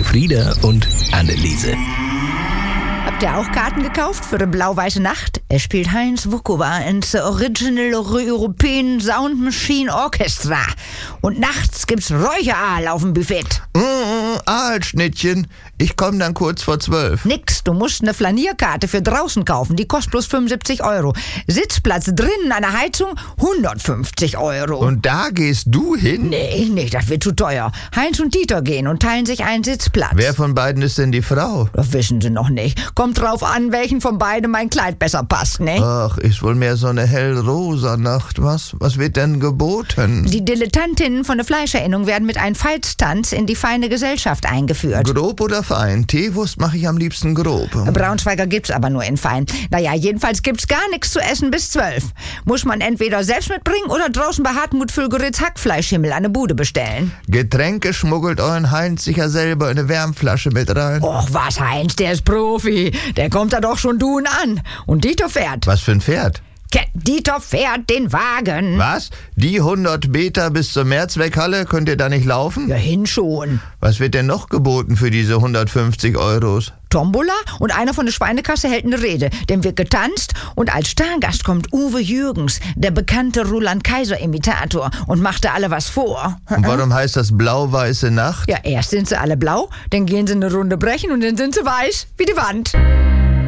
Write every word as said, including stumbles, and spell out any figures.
Frieda und Anneliese. Habt ihr auch Karten gekauft für eine blau-weiße Nacht? Es spielt Heinz Wukowa ins Original European Sound Machine Orchestra. Und nachts gibt's Räucheraal auf dem Buffet. Mm, Aalschnittchen. Ich komme dann kurz vor zwölf. Nix, du musst eine Flanierkarte für draußen kaufen. Die kostet bloß fünfundsiebzig Euro. Sitzplatz drinnen an der Heizung hundertfünfzig Euro. Und da gehst du hin? Nee, nee, das wird zu teuer. Heinz und Dieter gehen und teilen sich einen Sitzplatz. Wer von beiden ist denn die Frau? Das wissen sie noch nicht. Kommt drauf an, welchen von beiden mein Kleid besser passt, ne? Ach, ist wohl mehr so eine hellrosa Nacht, was? Was wird denn geboten? Die Dilettantinnen von der Fleischerinnung werden mit einem Veitstanz in die feine Gesellschaft eingeführt. Grob oder fein? Teewurst mache ich am liebsten grob. Braunschweiger gibt's aber nur in fein. Naja, jedenfalls gibt's gar nichts zu essen bis zwölf. Muss man entweder selbst mitbringen oder draußen bei Hartmut Füllgeritz Hackfleischhimmel an der Bude bestellen. Getränke schmuggelt euren Heinz sicher selber in eine Wärmflasche mit rein. Och, was, Heinz, der ist Profi. Der kommt da doch schon dun an. Und Dieter fährt. Was für ein Pferd? Dieter fährt den Wagen. Was? Die hundert Meter bis zur Mehrzweckhalle? Könnt ihr da nicht laufen? Ja, hin schon. Was wird denn noch geboten für diese hundertfünfzig Euros? Tombola und einer von der Schweinekasse hält eine Rede. Dann wird getanzt und als Stargast kommt Uwe Jürgens, der bekannte Roland-Kaiser-Imitator, und macht da alle was vor. Und warum heißt das blau-weiße Nacht? Ja, erst sind sie alle blau, dann gehen sie eine Runde brechen und dann sind sie weiß wie die Wand.